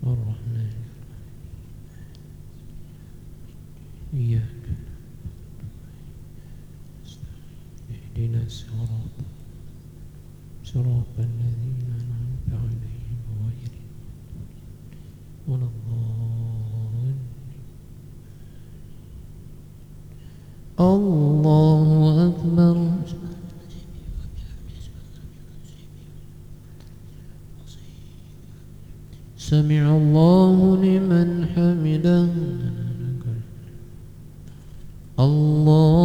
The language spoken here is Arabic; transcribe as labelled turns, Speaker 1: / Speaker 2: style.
Speaker 1: الرحمن إياك اهدنا صراط الذين أنعمت عليهم غير ولا الضالين. الله أكبر. سمع الله لمن حمده. الله